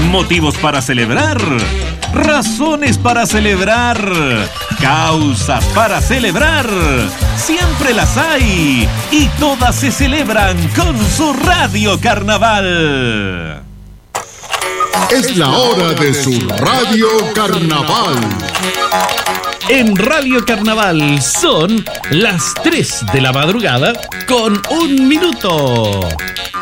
motivos para celebrar, razones para celebrar, causas para celebrar. Siempre las hay y todas se celebran con su Radio Carnaval. Es la hora de su Radio Carnaval. En Radio Carnaval son las 3 de la madrugada con 1 minuto.